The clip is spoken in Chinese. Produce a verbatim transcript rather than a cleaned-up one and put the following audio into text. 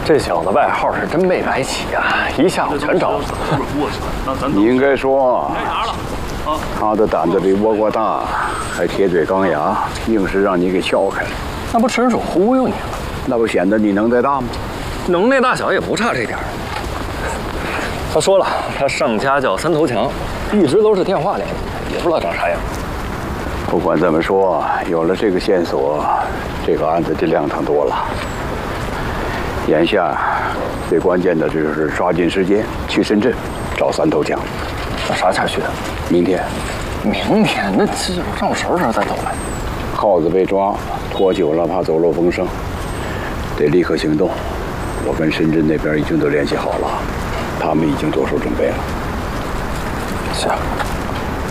这小子外号是真没白起啊，一下午全招了。 你应该说，他的胆子比倭瓜大，还铁嘴钢牙，硬是让你给撬开了。 那不纯属忽悠你吗？ 那不显得你能耐大吗？ 能耐大小也不差这点儿。他说了，他上家叫三头强，一直都是电话联系，也不知道长啥样。 不管怎么说，有了这个线索，这个案子就亮堂多了。眼下最关键的就是抓紧时间去深圳找三头强。 那啥前去的？ 明天。 明天？那这让我什么时候再走来？ 耗子被抓，拖久了怕走漏风声，得立刻行动。我跟深圳那边已经都联系好了，他们已经着手准备了。 行。